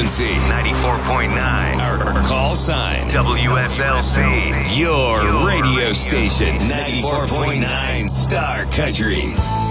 frequency 94.9. Our call sign WSLC. Your radio station 94.9 Star Country.